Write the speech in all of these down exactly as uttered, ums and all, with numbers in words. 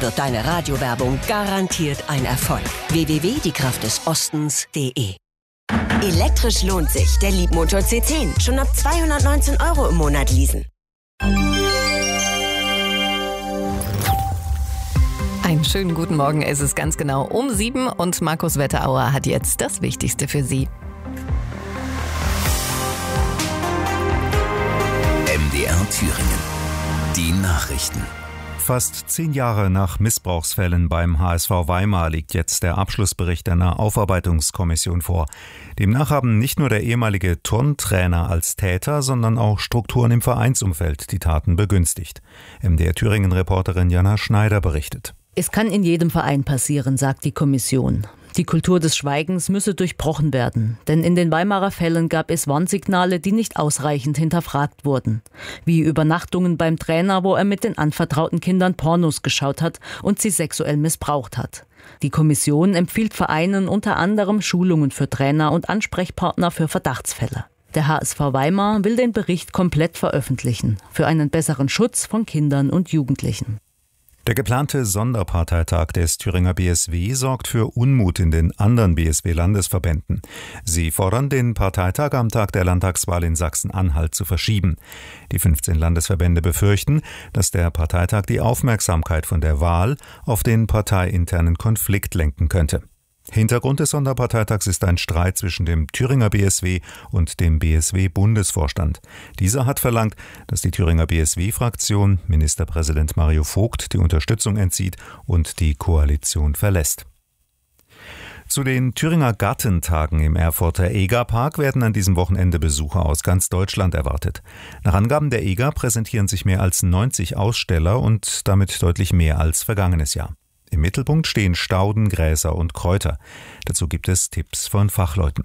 wird deine Radiowerbung garantiert ein Erfolg. w w w punkt die kraft des ostens punkt de Elektrisch lohnt sich. Der Leapmotor C zehn. Schon ab zweihundertneunzehn Euro im Monat leasen. Einen schönen guten Morgen. Es ist ganz genau um sieben und Markus Wetterauer hat jetzt das Wichtigste für Sie. M D R Thüringen. Die Nachrichten. Fast zehn Jahre nach Missbrauchsfällen beim H S V Weimar liegt jetzt der Abschlussbericht einer Aufarbeitungskommission vor. Demnach haben nicht nur der ehemalige Turntrainer als Täter, sondern auch Strukturen im Vereinsumfeld die Taten begünstigt. M D R Thüringen-Reporterin Jana Schneider berichtet. Es kann in jedem Verein passieren, sagt die Kommission. Die Kultur des Schweigens müsse durchbrochen werden, denn in den Weimarer Fällen gab es Warnsignale, die nicht ausreichend hinterfragt wurden. Wie Übernachtungen beim Trainer, wo er mit den anvertrauten Kindern Pornos geschaut hat und sie sexuell missbraucht hat. Die Kommission empfiehlt Vereinen unter anderem Schulungen für Trainer und Ansprechpartner für Verdachtsfälle. Der H S V Weimar will den Bericht komplett veröffentlichen, für einen besseren Schutz von Kindern und Jugendlichen. Der geplante Sonderparteitag des Thüringer B S W sorgt für Unmut in den anderen B S W-Landesverbänden. Sie fordern, den Parteitag am Tag der Landtagswahl in Sachsen-Anhalt zu verschieben. Die fünfzehn Landesverbände befürchten, dass der Parteitag die Aufmerksamkeit von der Wahl auf den parteiinternen Konflikt lenken könnte. Hintergrund des Sonderparteitags ist ein Streit zwischen dem Thüringer B S W und dem B S W-Bundesvorstand. Dieser hat verlangt, dass die Thüringer B S W-Fraktion Ministerpräsident Mario Vogt die Unterstützung entzieht und die Koalition verlässt. Zu den Thüringer Gartentagen im Erfurter Egerpark werden an diesem Wochenende Besucher aus ganz Deutschland erwartet. Nach Angaben der E G A präsentieren sich mehr als neunzig Aussteller und damit deutlich mehr als vergangenes Jahr. Im Mittelpunkt stehen Stauden, Gräser und Kräuter. Dazu gibt es Tipps von Fachleuten.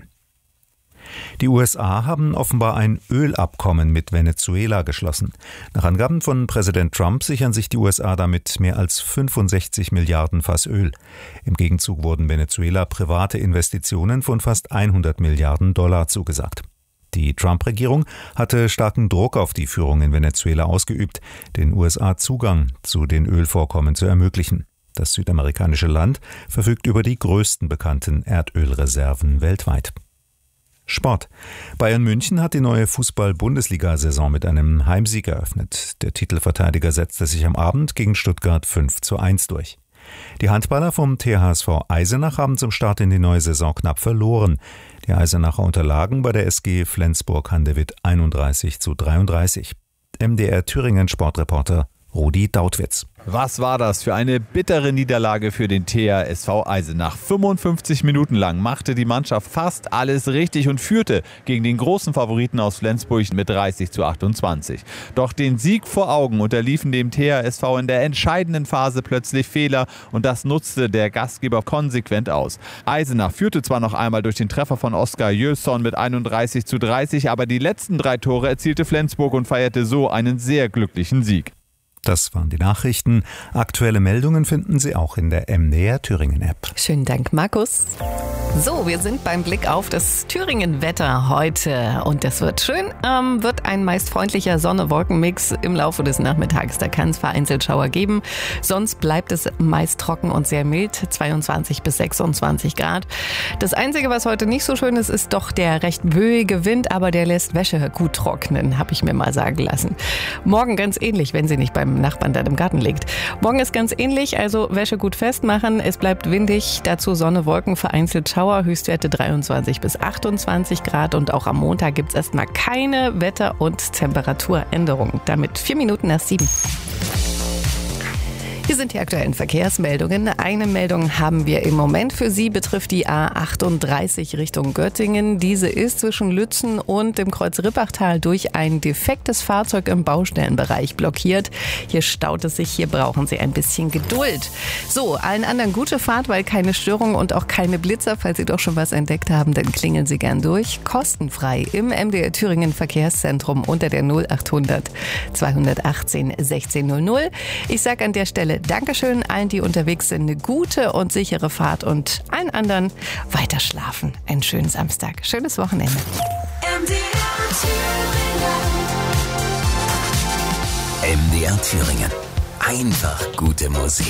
Die U S A haben offenbar ein Ölabkommen mit Venezuela geschlossen. Nach Angaben von Präsident Trump sichern sich die U S A damit mehr als fünfundsechzig Milliarden Fass Öl. Im Gegenzug wurden Venezuela private Investitionen von fast hundert Milliarden Dollar zugesagt. Die Trump-Regierung hatte starken Druck auf die Führung in Venezuela ausgeübt, den U S A Zugang zu den Ölvorkommen zu ermöglichen. Das südamerikanische Land verfügt über die größten bekannten Erdölreserven weltweit. Sport. Bayern München hat die neue Fußball-Bundesliga-Saison mit einem Heimsieg eröffnet. Der Titelverteidiger setzte sich am Abend gegen Stuttgart fünf zu eins durch. Die Handballer vom T H S V Eisenach haben zum Start in die neue Saison knapp verloren. Die Eisenacher unterlagen bei der S G Flensburg-Handewitt einunddreißig zu dreiunddreißig. M D R Thüringen Sportreporter Rudi Dautwitz. Was war das für eine bittere Niederlage für den T H S V Eisenach? fünfundfünfzig Minuten lang machte die Mannschaft fast alles richtig und führte gegen den großen Favoriten aus Flensburg mit dreißig zu achtundzwanzig. Doch den Sieg vor Augen unterliefen dem T H S V in der entscheidenden Phase plötzlich Fehler und das nutzte der Gastgeber konsequent aus. Eisenach führte zwar noch einmal durch den Treffer von Oskar Jösson mit einunddreißig zu dreißig, aber die letzten drei Tore erzielte Flensburg und feierte so einen sehr glücklichen Sieg. Das waren die Nachrichten. Aktuelle Meldungen finden Sie auch in der M D R Thüringen App. Schönen Dank, Markus. So, wir sind beim Blick auf das Thüringen-Wetter heute. Und das wird schön. Ähm, wird ein meist freundlicher Sonne-Wolken-Mix im Laufe des Nachmittags. Da kann es vereinzelt Schauer geben. Sonst bleibt es meist trocken und sehr mild. zweiundzwanzig bis sechsundzwanzig Grad. Das Einzige, was heute nicht so schön ist, ist doch der recht böige Wind. Aber der lässt Wäsche gut trocknen, habe ich mir mal sagen lassen. Morgen ganz ähnlich, wenn sie nicht beim Nachbarn da im Garten liegt. Morgen ist ganz ähnlich, also Wäsche gut festmachen. Es bleibt windig, dazu Sonne, Wolken, vereinzelt Schauer, Höchstwerte dreiundzwanzig bis achtundzwanzig Grad und auch am Montag gibt es erstmal keine Wetter- und Temperaturänderung. Damit vier Minuten nach sieben. Hier sind die aktuellen Verkehrsmeldungen. Eine Meldung haben wir im Moment für Sie, betrifft die A achtunddreißig Richtung Göttingen. Diese ist zwischen Lützen und dem Kreuz Rippachtal durch ein defektes Fahrzeug im Baustellenbereich blockiert. Hier staut es sich, hier brauchen Sie ein bisschen Geduld. So, allen anderen gute Fahrt, weil keine Störung und auch keine Blitzer. Falls Sie doch schon was entdeckt haben, dann klingeln Sie gern durch. Kostenfrei im M D R Thüringen Verkehrszentrum unter der null achthundert zweihundertachtzehn sechzehn null null. Ich sage an der Stelle Dankeschön allen, die unterwegs sind. Eine gute und sichere Fahrt und allen anderen weiter schlafen. Einen schönen Samstag. Schönes Wochenende. M D R Thüringen. M D R Thüringen. Einfach gute Musik.